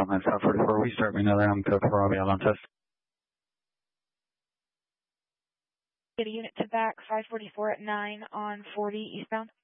on 544, we start another code for Robbie Alonso. Get a unit to back 544 at 9 on 40 eastbound.